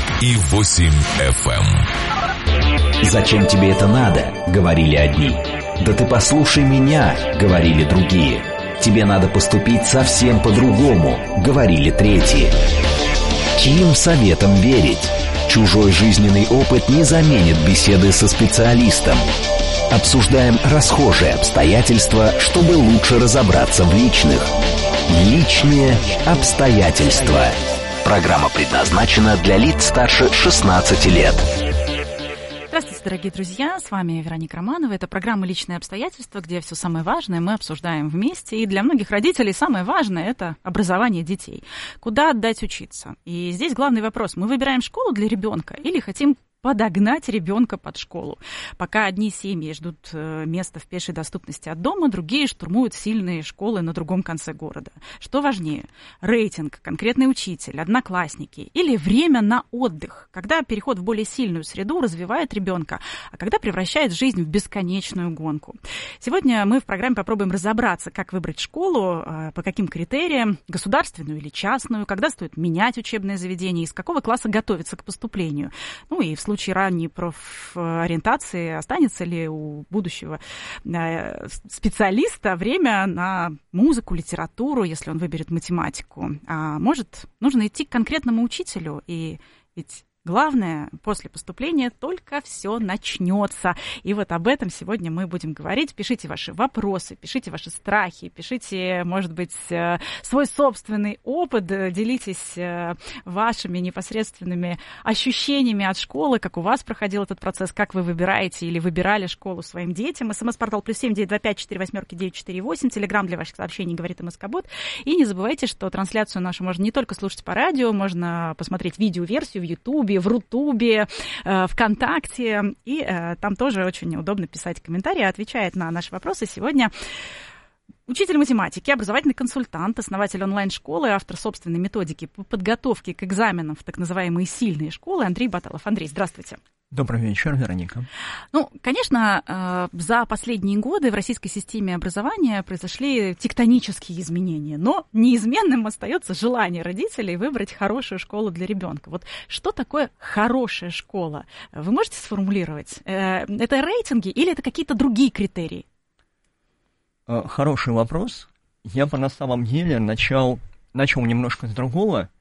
FM. «Зачем тебе это надо?» — говорили одни. «Да ты послушай меня!» — говорили другие. «Тебе надо поступить совсем по-другому!» — говорили третьи. Чьим советам верить? Чужой жизненный опыт не заменит беседы со специалистом. Обсуждаем расхожие обстоятельства, чтобы лучше разобраться в личных. Личные обстоятельства. Программа предназначена для лиц старше 16 лет. Здравствуйте, дорогие друзья, с вами Вероника Романова. Это программа «Личные обстоятельства», где все самое важное мы обсуждаем вместе. И для многих родителей самое важное – это образование детей. Куда отдать учиться? И здесь главный вопрос. Мы выбираем школу для ребенка или хотим подогнать ребенка под школу? Пока одни семьи ждут места в пешей доступности от дома, другие штурмуют сильные школы на другом конце города. Что важнее? Рейтинг, конкретный учитель, одноклассники или время на отдых, когда переход в более сильную среду развивает ребенка, а когда превращает жизнь в бесконечную гонку? Сегодня мы в программе попробуем разобраться, как выбрать школу, по каким критериям, государственную или частную, когда стоит менять учебное заведение, из какого класса готовиться к поступлению. Ну и в случае ранней профориентации останется ли у будущего специалиста время на музыку, литературу, если он выберет математику. А может, нужно идти к конкретному учителю, и ведь главное, после поступления только все начнется. И вот об этом сегодня мы будем говорить. Пишите ваши вопросы, пишите ваши страхи, пишите, может быть, свой собственный опыт, делитесь вашими непосредственными ощущениями от школы, как у вас проходил этот процесс, как вы выбираете или выбирали школу своим детям. СМС-портал +7 925 48 948, телеграм для ваших сообщений «Говорит МСК-бот». И не забывайте, что трансляцию нашу можно не только слушать по радио, можно посмотреть видеоверсию в Ютубе, в Рутубе, ВКонтакте, и там тоже очень удобно писать комментарии, отвечает на наши вопросы. Сегодня учитель математики, образовательный консультант, основатель онлайн-школы, автор собственной методики по подготовке к экзаменам в так называемые сильные школы Андрей Баталов. Андрей, здравствуйте. Добрый вечер, Вероника. Ну, конечно, за последние годы в российской системе образования произошли тектонические изменения, но неизменным остается желание родителей выбрать хорошую школу для ребенка. Вот что такое хорошая школа? Вы можете сформулировать? Это рейтинги или это какие-то другие критерии? Хороший вопрос. Я бы на самом деле начал немножко с другого.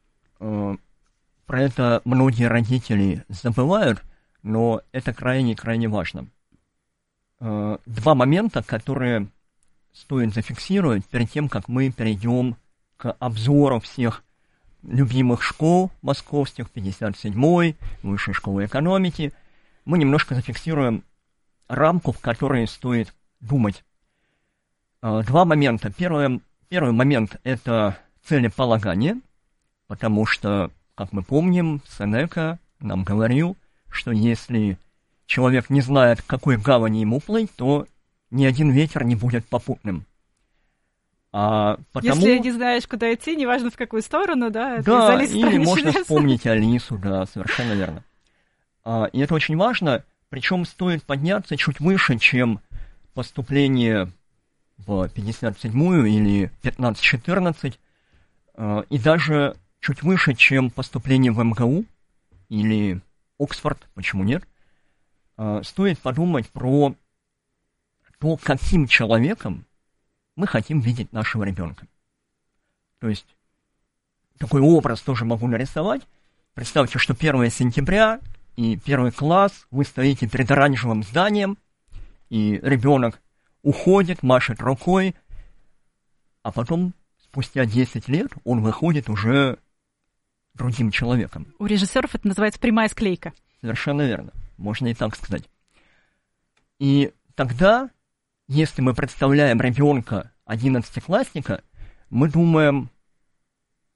Про это многие родители забывают, но это крайне важно. Два момента, которые стоит зафиксировать перед тем, как мы перейдем к обзору всех любимых школ московских, 57-й, Высшей школы экономики. Мы немножко зафиксируем рамку, в которой стоит думать. Два момента. Первый момент – это целеполагание, потому что, как мы помним, Сенека нам говорил, что если человек не знает, к какой гавани ему плыть, то ни один ветер не будет попутным. Если не знаешь, куда идти, неважно в какую сторону, да? Да, или можно вспомнить Алису, да, совершенно верно. И это очень важно, причем стоит подняться чуть выше, чем поступление в 57-ю или 15-14, и даже чуть выше, чем поступление в МГУ или Оксфорд, почему нет, стоит подумать про то, каким человеком мы хотим видеть нашего ребенка. То есть, такой образ тоже могу нарисовать. Представьте, что 1 сентября и 1 класс, вы стоите перед оранжевым зданием, и ребенок уходит, машет рукой, а потом, спустя 10 лет, он выходит уже другим человеком. У режиссеров это называется прямая склейка. Совершенно верно. Можно и так сказать. И тогда, если мы представляем ребенка 11-классника, мы думаем,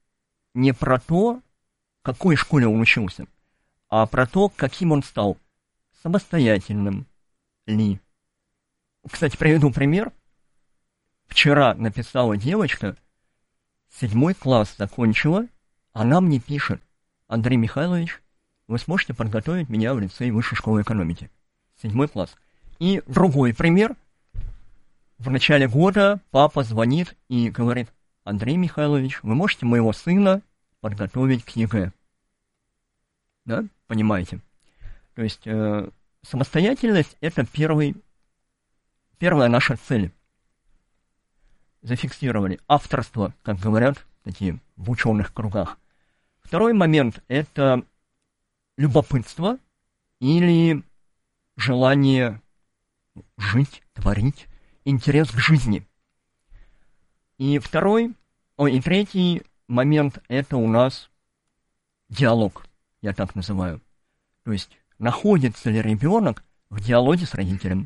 не про то, в какой школе он учился, а про то, каким он стал. Самостоятельным ли. Кстати, приведу пример. Вчера написала девочка, 7 класс закончила, она мне пишет: Андрей Михайлович, вы сможете подготовить меня в лицей Высшей школы экономики. 7 класс. И другой пример. В начале года папа звонит и говорит: Андрей Михайлович, вы можете моего сына подготовить к ЕГЭ? Да, понимаете? То есть самостоятельность – это первая наша цель. Зафиксировали. Авторство, как говорят такие в ученых кругах. Второй момент – это любопытство или желание жить, творить, интерес к жизни. И третий момент – это у нас диалог, я так называю. То есть, находится ли ребенок в диалоге с родителем?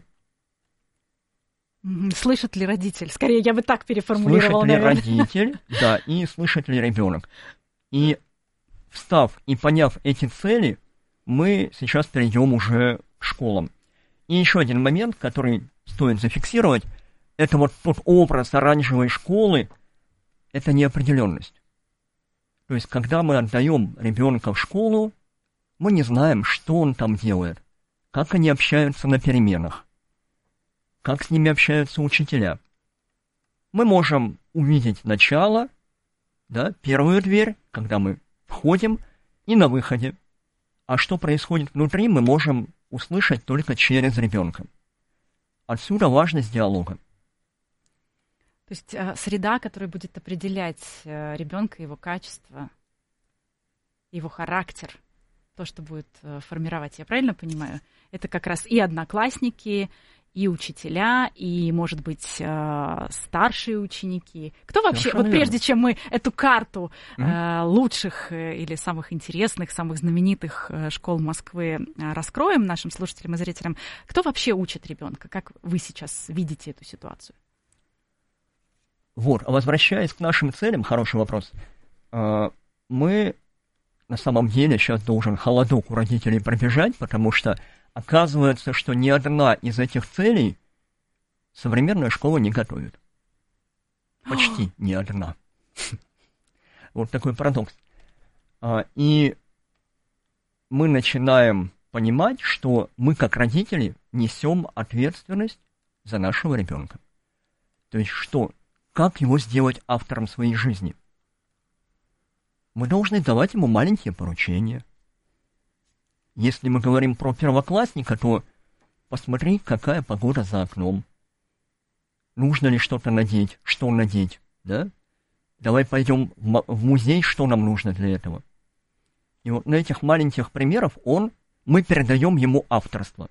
Слышит ли родитель? Скорее, я бы так переформулировала, наверное. Слышит ли родитель, да, и слышит ли ребенок. И встав и поняв эти цели, мы сейчас перейдем уже к школам. И еще один момент, который стоит зафиксировать, это вот тот образ оранжевой школы, это неопределенность. То есть, когда мы отдаем ребенка в школу, мы не знаем, что он там делает, как они общаются на переменах, как с ними общаются учителя. Мы можем увидеть начало, да, первую дверь, когда мы входим, и на выходе. А что происходит внутри, мы можем услышать только через ребенка. Отсюда важность диалога. То есть среда, которая будет определять ребенка, его качество, его характер, то, что будет формировать, я правильно понимаю, это как раз и одноклассники, и учителя, и, может быть, старшие ученики. Кто вообще, вот прежде чем мы эту карту лучших или самых интересных, самых знаменитых школ Москвы раскроем нашим слушателям и зрителям, кто вообще учит ребенка? Как вы сейчас видите эту ситуацию? Вот, возвращаясь к нашим целям, хороший вопрос. Мы, на самом деле, сейчас должен холодок у родителей пробежать, потому что оказывается, что ни одна из этих целей современная школа не готовит. Почти ни одна. Вот такой парадокс. И мы начинаем понимать, что мы, как родители, несем ответственность за нашего ребенка. То есть что? Как его сделать автором своей жизни? Мы должны давать ему маленькие поручения. Если мы говорим про первоклассника, то посмотри, какая погода за окном. Нужно ли что-то надеть? Что надеть? Да? Давай пойдем в музей, что нам нужно для этого. И вот на этих маленьких примерах мы передаем ему авторство.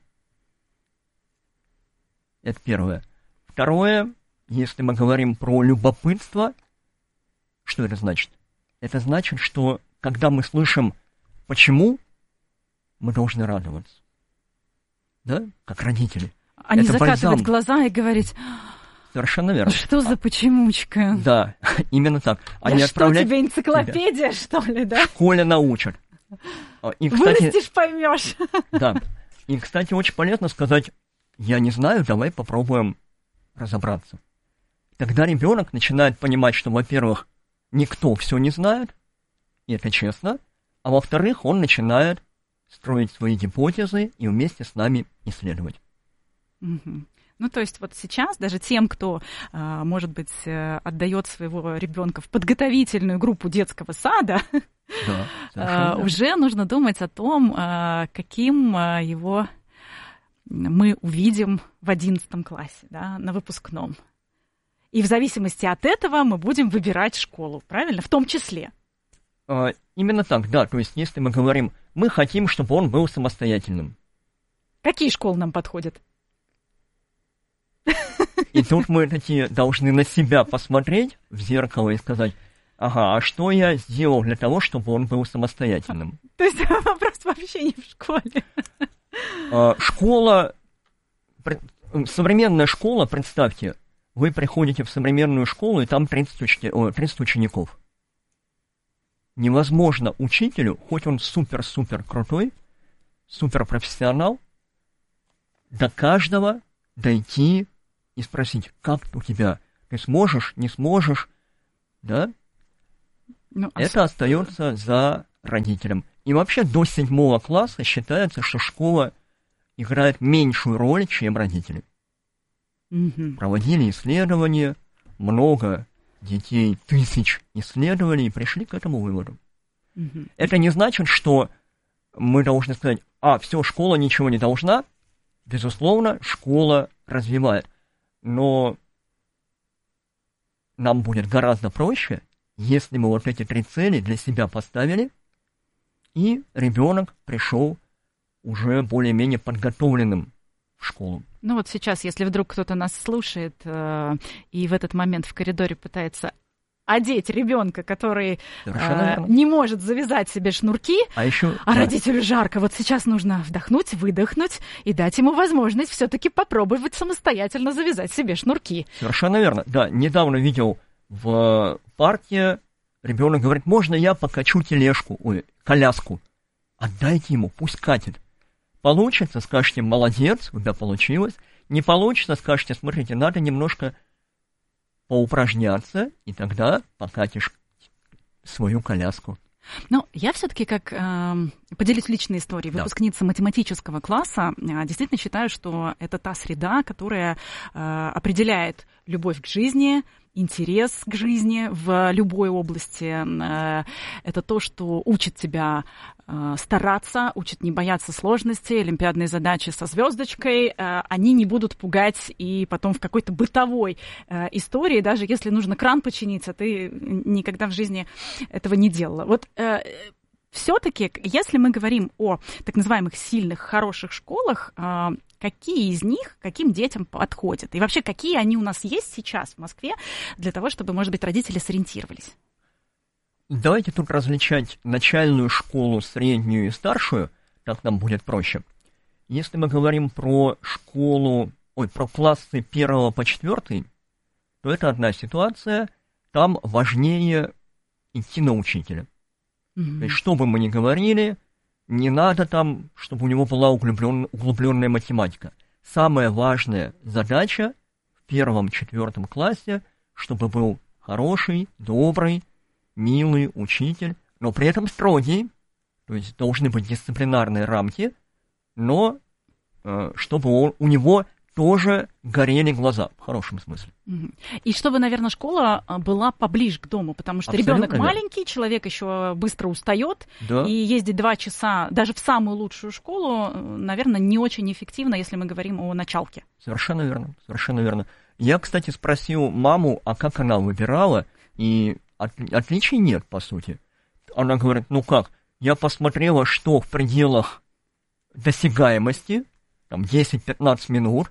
Это первое. Второе, если мы говорим про любопытство, что это значит? Это значит, что когда мы слышим «почему», мы должны радоваться. Да? Как родители. А не закатывать глаза и говорить: совершенно верно. Что за почемучка? Да, именно так. Что тебе, энциклопедия, что ли, да? В школе научат. И, кстати, вырастешь, поймешь. Да. И, кстати, очень полезно сказать: я не знаю, давай попробуем разобраться. Тогда ребенок начинает понимать, что, во-первых, никто все не знает, и это честно, а во-вторых, он начинает строить свои гипотезы и вместе с нами исследовать. Угу. Ну, то есть вот сейчас даже тем, кто, может быть, отдает своего ребенка в подготовительную группу детского сада, да, уже нужно думать о том, каким его мы увидим в 11 классе, да, на выпускном. И в зависимости от этого мы будем выбирать школу, правильно? В том числе. Именно так, да. То есть если мы говорим, мы хотим, чтобы он был самостоятельным. Какие школы нам подходят? И тут мы такие должны на себя посмотреть в зеркало и сказать: ага, а что я сделал для того, чтобы он был самостоятельным? То есть вопрос вообще не в школе. Школа, современная школа, представьте, вы приходите в современную школу, и там 30 учеников. невозможно учителю, хоть он супер-супер крутой, суперпрофессионал, до каждого дойти и спросить, как у тебя, ты сможешь, не сможешь, да? Это остается за родителем. И вообще до 7 класса считается, что школа играет меньшую роль, чем родители. Проводили исследования, много детей, 1000 исследований, и пришли к этому выводу. Это не значит, что мы должны сказать, все, школа ничего не должна. Безусловно, школа развивает. Но нам будет гораздо проще, если мы вот эти 3 цели для себя поставили, и ребенок пришел уже более-менее подготовленным в школу. Ну вот сейчас, если вдруг кто-то нас слушает и в этот момент в коридоре пытается одеть ребенка, который не может завязать себе шнурки, родителю жарко, вот сейчас нужно вдохнуть, выдохнуть и дать ему возможность все-таки попробовать самостоятельно завязать себе шнурки. Совершенно верно. Да, недавно видел в парке, ребенок говорит, можно я покачу коляску? Отдайте ему, пусть катит. Получится, скажете, молодец, у тебя получилось. Не получится, скажете, смотрите, надо немножко поупражняться, и тогда покатишь свою коляску. Ну, я все-таки поделюсь личной историей. Выпускница математического класса, действительно считаю, что это та среда, которая определяет любовь к жизни, интерес к жизни в любой области. Это то, что учит тебя стараться, учит не бояться сложностей, олимпиадные задачи со звездочкой, они не будут пугать и потом в какой-то бытовой истории, даже если нужно кран починить, а ты никогда в жизни этого не делала. Вот все-таки, если мы говорим о так называемых сильных, хороших школах, какие из них каким детям подходят? И вообще, какие они у нас есть сейчас в Москве для того, чтобы, может быть, родители сориентировались? Давайте тут различать начальную школу, среднюю и старшую, так нам будет проще. Если мы говорим про про классы 1 по 4, то это одна ситуация, там важнее идти на учителя. То есть, что бы мы ни говорили, не надо там, чтобы у него была углубленная математика. Самая важная задача в 1-4 классе, чтобы был хороший, добрый, милый учитель, но при этом строгий, то есть должны быть дисциплинарные рамки, но чтобы у него тоже горели глаза, в хорошем смысле. И чтобы, наверное, школа была поближе к дому, потому что ребенок маленький, человек еще быстро устает, и ездить 2 часа даже в самую лучшую школу, наверное, не очень эффективно, если мы говорим о началке. Совершенно верно, совершенно верно. Я, кстати, спросил маму, а как она выбирала, и отличий нет, по сути. Она говорит, я посмотрела, что в пределах досягаемости, там 10-15 минут,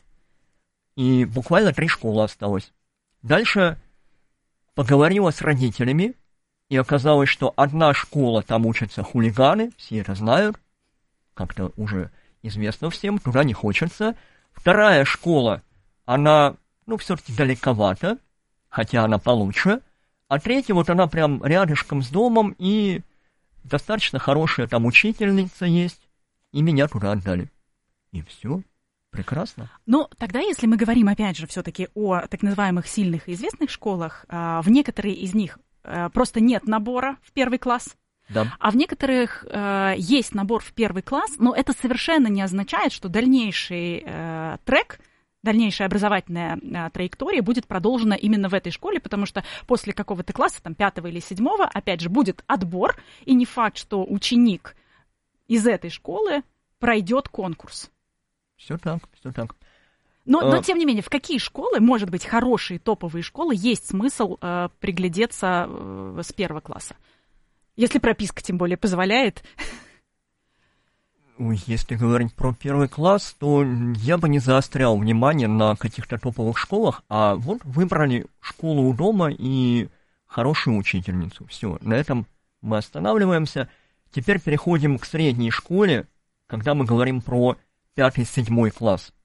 и буквально 3 школы осталось. Дальше поговорила с родителями, и оказалось, что одна школа, там учатся хулиганы, все это знают, как-то уже известно всем, туда не хочется. Вторая школа, она, все-таки далековато, хотя она получше. А третья, она прям рядышком с домом, и достаточно хорошая там учительница есть, и меня туда отдали. И все. Прекрасно. Ну, тогда, если мы говорим, опять же, все-таки о так называемых сильных и известных школах, в некоторые из них просто нет набора в 1 класс, а в некоторых есть набор в 1 класс, но это совершенно не означает, что дальнейший трек, дальнейшая образовательная траектория будет продолжена именно в этой школе, потому что после какого-то класса, там, 5 или 7, опять же, будет отбор, и не факт, что ученик из этой школы пройдет конкурс. Все так, все так. Но тем не менее, в какие школы, может быть, хорошие топовые школы, есть смысл приглядеться с 1 класса? Если прописка, тем более, позволяет. Если говорить про 1 класс, то я бы не заострял внимание на каких-то топовых школах, а вот выбрали школу у дома и хорошую учительницу. Все, на этом мы останавливаемся. Теперь переходим к средней школе, когда мы говорим про 5-7 класс.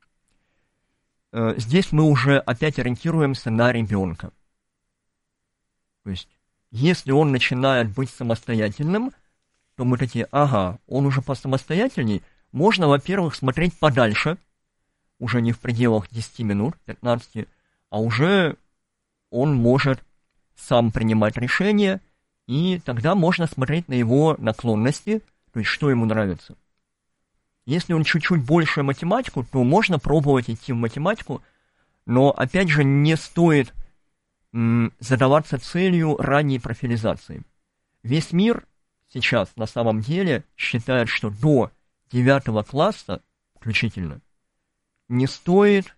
Здесь мы уже опять ориентируемся на ребенка. То есть Если он начинает быть самостоятельным, то мы такие, ага, он уже посамостоятельней, можно, во-первых, смотреть подальше, уже не в пределах 10 минут, 15, а уже он может сам принимать решения, и тогда можно смотреть на его наклонности, то есть что ему нравится. Если он чуть-чуть больше математику, то можно пробовать идти в математику, но, опять же, не стоит задаваться целью ранней профилизации. Весь мир сейчас на самом деле считает, что до 9 класса включительно не стоит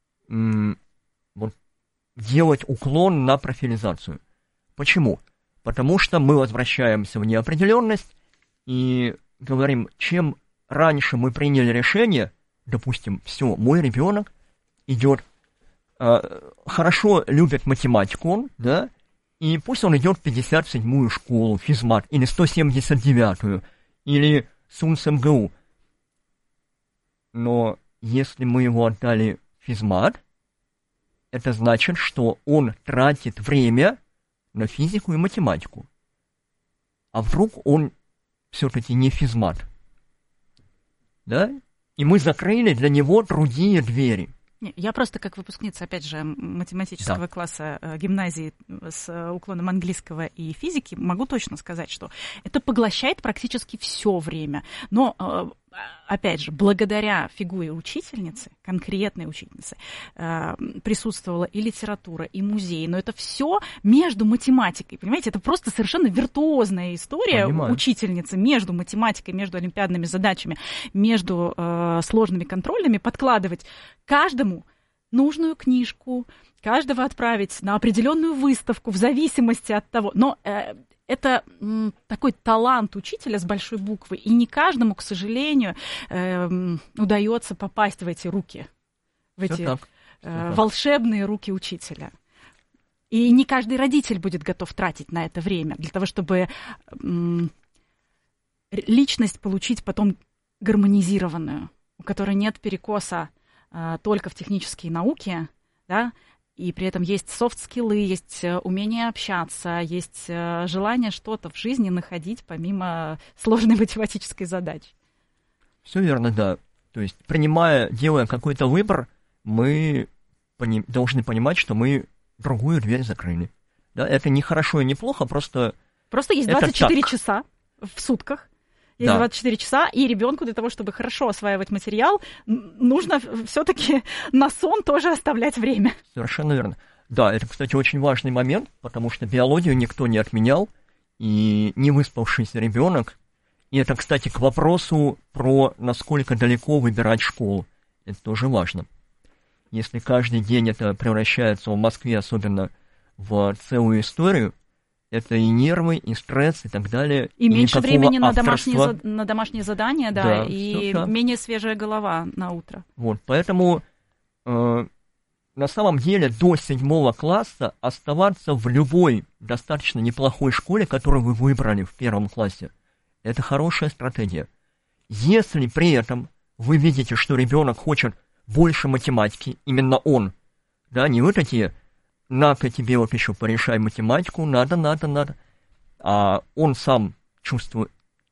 делать уклон на профилизацию. Почему? Потому что мы возвращаемся в неопределенность и говорим, чем раньше мы приняли решение, допустим, все, мой ребенок идет, хорошо любит математику, да, и пусть он идет в 57-ю школу, физмат, или 179-ю, или СУНС МГУ. Но если мы его отдали в физмат, это значит, что он тратит время на физику и математику. А вдруг он все-таки не физмат? Да? И мы закрыли для него другие двери. Я просто как выпускница, опять же, математического класса гимназии с уклоном английского и физики могу точно сказать, что это поглощает практически все время. Но, опять же, благодаря фигуре учительницы, конкретной учительницы, присутствовала и литература, и музей. Но это все между математикой, понимаете? Это просто совершенно виртуозная история учительницы между математикой, между олимпиадными задачами, между сложными контрольными, подкладывать каждому нужную книжку, каждого отправить на определенную выставку в зависимости от того. Но это такой талант учителя с большой буквы, и не каждому, к сожалению, удается попасть в эти руки, в эти волшебные руки учителя. И не каждый родитель будет готов тратить на это время для того, чтобы личность получить потом гармонизированную, у которой нет перекоса только в технические науки, да, и при этом есть софт-скиллы, есть умение общаться, есть желание что-то в жизни находить помимо сложной математической задачи. Все верно, да. То есть, делая какой-то выбор, мы должны понимать, что мы другую дверь закрыли. Да, это не хорошо и не плохо, просто есть 24 часа в сутках. Есть 24 часа, и ребенку для того, чтобы хорошо осваивать материал, нужно все-таки на сон тоже оставлять время. Совершенно верно. Да, это, кстати, очень важный момент, потому что биологию никто не отменял, и не выспавшийся ребенок. И это, кстати, к вопросу про насколько далеко выбирать школу. Это тоже важно. Если каждый день это превращается в Москве, особенно в целую историю, это и нервы, и стресс, и так далее. И меньше времени на домашние задания, да, и менее свежая голова на утро. Вот, поэтому на самом деле до 7 класса оставаться в любой достаточно неплохой школе, которую вы выбрали в 1 классе, это хорошая стратегия. Если при этом вы видите, что ребенок хочет больше математики, именно он, да, не вы такие... На-ка тебе вот еще порешай математику, надо. А он сам чувствует,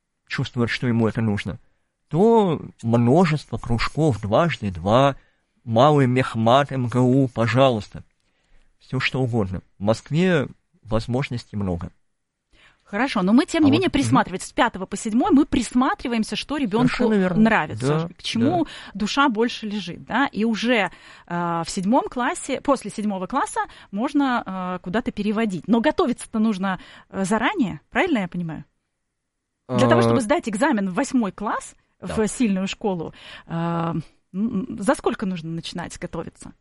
что ему это нужно. То множество кружков, 2x2, малый мехмат, МГУ, пожалуйста. Все что угодно. В Москве возможностей много. Хорошо, но мы, тем не менее, присматриваемся. С 5 по 7 мы присматриваемся, что ребенку нравится, к чему душа больше лежит. Да? И уже в 7 классе, после 7 класса можно куда-то переводить. Но готовиться-то нужно заранее, правильно я понимаю? Для того, чтобы сдать экзамен в 8 класс, в сильную школу, за сколько нужно начинать готовиться?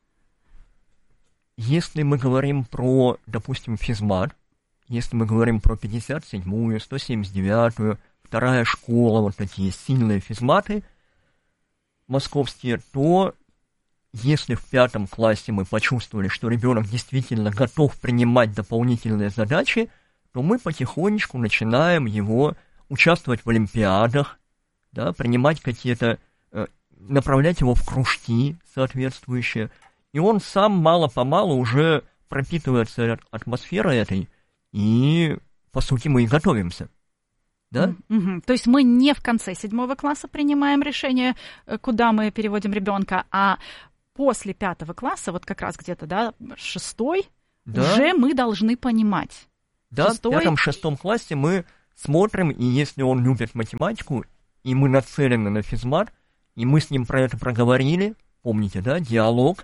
Если мы говорим про, допустим, физмат, если мы говорим про 57-ю, 179-ю, вторая школа, вот такие сильные физматы московские, то если в 5 классе мы почувствовали, что ребенок действительно готов принимать дополнительные задачи, то мы потихонечку начинаем его участвовать в олимпиадах, да, принимать какие-то, направлять его в кружки соответствующие, и он сам мало-помалу уже пропитывается атмосферой этой, и, по сути, мы и готовимся. Да? То есть мы не в конце 7 класса принимаем решение, куда мы переводим ребенка, а после 5 класса, вот как раз где-то, да, 6-й, уже мы должны понимать. Да, в 5-6 классе мы смотрим, и если он любит математику, и мы нацелены на физмат, и мы с ним про это проговорили, помните, да, диалог,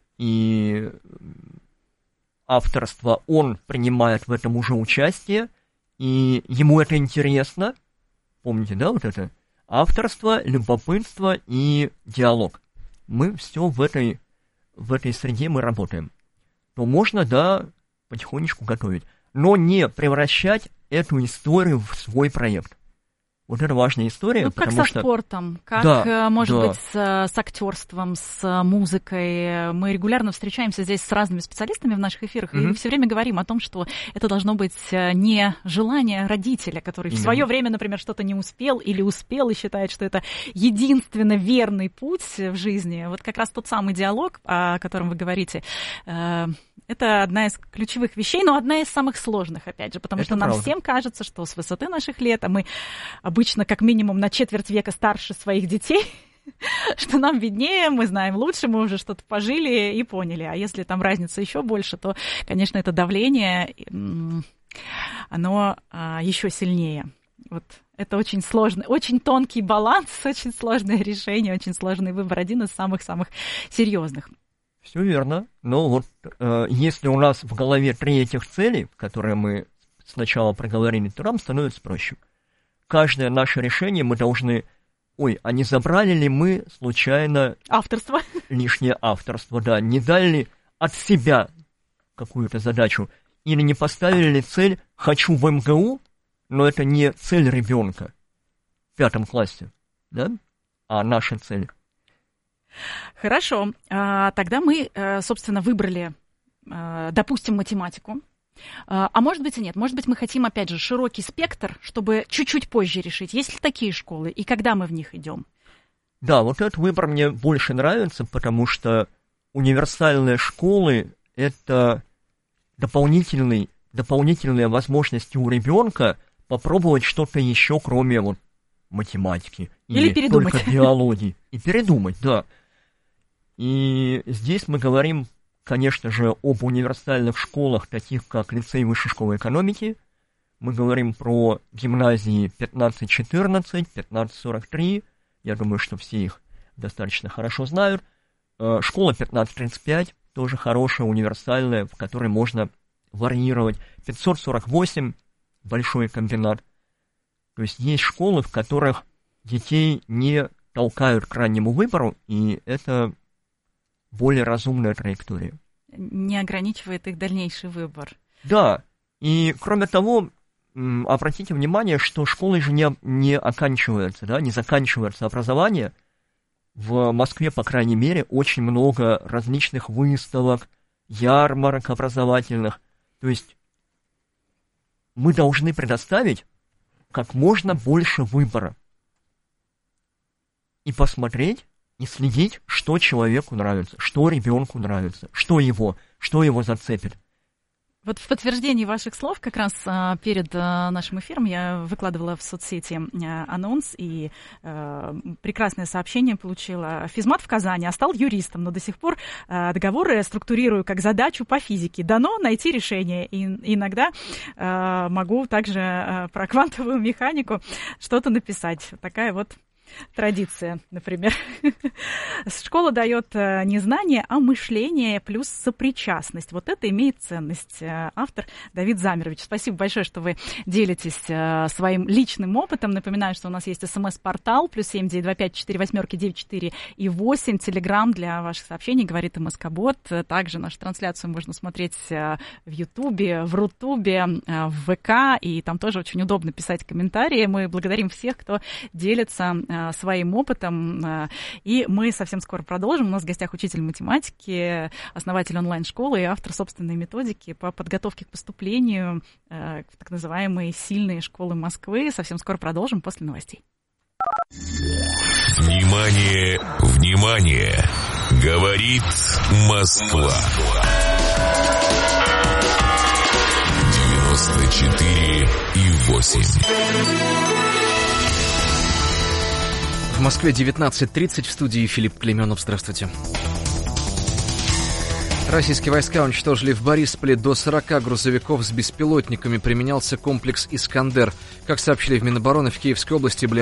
и авторство, он принимает в этом уже участие, и ему это интересно, помните, да, вот это, авторство, любопытство и диалог. Мы все в этой среде мы работаем. То можно, да, потихонечку готовить. Но не превращать эту историю в свой проект. Вот это важная история. Ну, как со спортом, как, может быть, с актерством, с музыкой. Мы регулярно встречаемся здесь с разными специалистами в наших эфирах, и все время говорим о том, что это должно быть не желание родителя, который в свое время, например, что-то не успел или успел и считает, что это единственно верный путь в жизни. Вот как раз тот самый диалог, о котором вы говорите, это одна из ключевых вещей, но одна из самых сложных, опять же, потому что нам всем кажется, что с высоты наших лет, а мы обычно как минимум на четверть века старше своих детей, что нам виднее, мы знаем лучше, мы уже что-то пожили и поняли. А если там разница еще больше, то, конечно, это давление, оно еще сильнее. Вот это очень сложный, очень тонкий баланс, очень сложное решение, очень сложный выбор, один из самых-самых серьезных. Все верно. Но вот если у нас в голове 3 этих целей, которые мы сначала проговорили, то нам становится проще. Каждое наше решение мы должны... Ой, а не забрали ли мы случайно... Авторство. Лишнее авторство, да. Не дали ли от себя какую-то задачу? Или не поставили ли цель «хочу в МГУ», но это не цель ребенка в 5 классе, да? А наша цель. Хорошо. Тогда мы, собственно, выбрали, допустим, математику. А может быть и нет. Может быть, мы хотим, опять же, широкий спектр, чтобы чуть-чуть позже решить, есть ли такие школы и когда мы в них идем. Да, вот этот выбор мне больше нравится, потому что универсальные школы – это дополнительные возможности у ребенка попробовать что-то еще, кроме вот математики или передумать. Только биологии. И передумать, да. И здесь мы говорим, конечно же, об универсальных школах, таких как лицей Высшей школы экономики. Мы говорим про гимназии 15-14, 15-43. Я думаю, что все их достаточно хорошо знают. Школа 15-35 тоже хорошая, универсальная, в которой можно варьировать. 548 большой комбинат. То есть есть школы, в которых детей не толкают к раннему выбору, и это более разумная траектория. Не ограничивает их дальнейший выбор. Да, и кроме того, обратите внимание, что школы же не оканчиваются, да, не заканчивается образование. В Москве, по крайней мере, очень много различных выставок, ярмарок образовательных. То есть мы должны предоставить как можно больше выбора. И посмотреть, и следить, что человеку нравится, что ребенку нравится, что его зацепит. Вот в подтверждении ваших слов, как раз перед нашим эфиром я выкладывала в соцсети анонс и прекрасное сообщение получила. Физмат в Казани, а стал юристом, но до сих пор договоры структурирую как задачу по физике. Дано найти решение. И иногда могу также про квантовую механику что-то написать. Такая вот традиция, например. Школа дает не знание, а мышление плюс сопричастность. Вот это имеет ценность. Автор Давид Замирович. Спасибо большое, что вы делитесь своим личным опытом. Напоминаю, что у нас есть СМС-портал +7 925 48 94 и 8. Телеграм для ваших сообщений, говорит МСК-бот. Также нашу трансляцию можно смотреть в Ютубе, в Рутубе, в ВК. И там тоже очень удобно писать комментарии. Мы благодарим всех, кто делится своим опытом. И мы совсем скоро продолжим. У нас в гостях учитель математики, основатель онлайн-школы и автор собственной методики по подготовке к поступлению в так называемые сильные школы Москвы. Совсем скоро продолжим после новостей. Внимание, внимание! Говорит Москва. 94,8. В Москве 19:30, в студии Филипп Клейменов. Здравствуйте. Российские войска уничтожили в Борисполе до 40 грузовиков с беспилотниками. Применялся комплекс «Искандер». Как сообщили в Минобороны, в Киевской области были